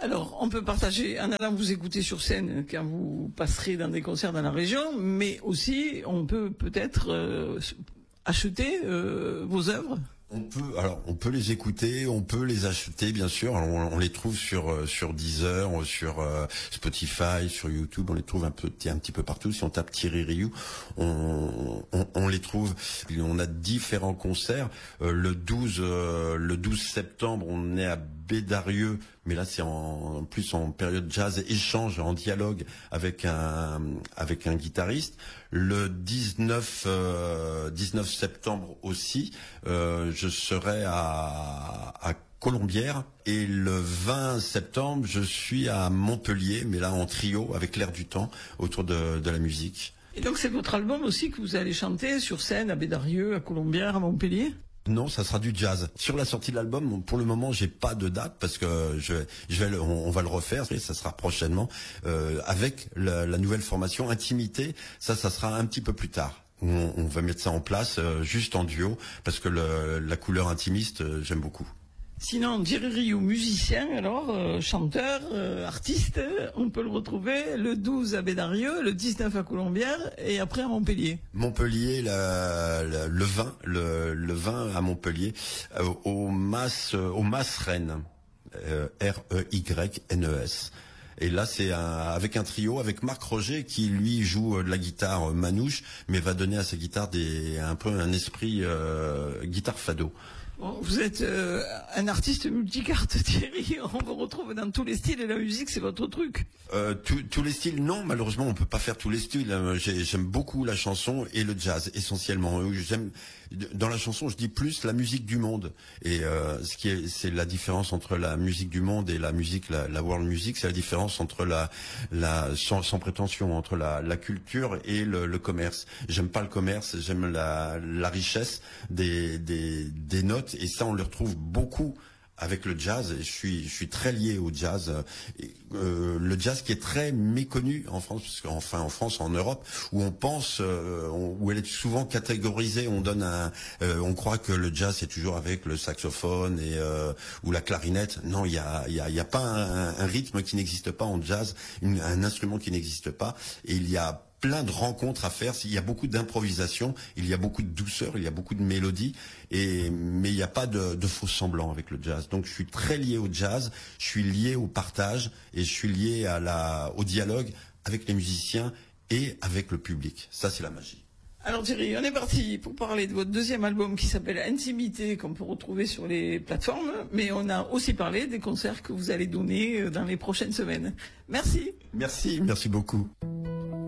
Alors, on peut partager en allant vous écouter sur scène quand vous passerez dans des concerts dans la région, mais aussi on peut peut-être acheter vos œuvres. On peut les écouter, on peut les acheter, bien sûr. Alors, on les trouve sur Deezer, sur Spotify, sur YouTube. On les trouve un petit peu partout. Si on tape Thierry Rioux, on les trouve. On a différents concerts. Le 12 septembre, on est à Bédarieux, mais là c'est en plus en période jazz échange, en dialogue avec un guitariste. Le 19 septembre aussi, je serai à Colombières, et le 20 septembre, je suis à Montpellier, mais là en trio avec l'air du temps autour de la musique. Et donc c'est votre album aussi que vous allez chanter sur scène à Bédarieux, à Colombières, à Montpellier? Non, ça sera du jazz. Sur la sortie de l'album, pour le moment, j'ai pas de date parce que on va le refaire et ça sera prochainement avec la nouvelle formation Intimité. Ça sera un petit peu plus tard. On va mettre ça en place juste en duo parce que la couleur intimiste, j'aime beaucoup. Sinon, Thierry Rioux, musicien, alors, chanteur, artiste, on peut le retrouver le 12 à Bédarieux, le 19 à Colombières et après à Montpellier. Montpellier, le 20 à Montpellier, au Mas Rennes, REYNES. Et là, c'est avec un trio, avec Marc Roger qui lui joue de la guitare manouche, mais va donner à sa guitare un peu un esprit guitare fado. Bon, vous êtes un artiste multicarte, Thierry. On vous retrouve dans tous les styles et la musique, c'est votre truc. Tous les styles, non. Malheureusement, on peut pas faire tous les styles. J'aime beaucoup la chanson et le jazz, essentiellement. Dans la chanson, je dis plus la musique du monde. Et c'est la différence entre la musique du monde et la musique, la world music. C'est la différence entre sans prétention, entre la culture et le commerce. J'aime pas le commerce. J'aime la richesse des notes. Et ça, on le retrouve beaucoup avec le jazz. Et je suis très lié au jazz. Le jazz qui est très méconnu en France, en France, en Europe, où on pense, où elle est souvent catégorisée. On croit que le jazz c'est toujours avec le saxophone ou la clarinette. Non, il y a pas un rythme qui n'existe pas en jazz, un instrument qui n'existe pas. Et il y a plein de rencontres à faire. Il y a beaucoup d'improvisation, il y a beaucoup de douceur, il y a beaucoup de mélodie, mais il n'y a pas de faux semblants avec le jazz. Donc je suis très lié au jazz, je suis lié au partage et je suis lié au dialogue avec les musiciens et avec le public. Ça, c'est la magie. Alors Thierry, on est parti pour parler de votre deuxième album qui s'appelle Intimité, qu'on peut retrouver sur les plateformes, mais on a aussi parlé des concerts que vous allez donner dans les prochaines semaines. Merci. Merci beaucoup.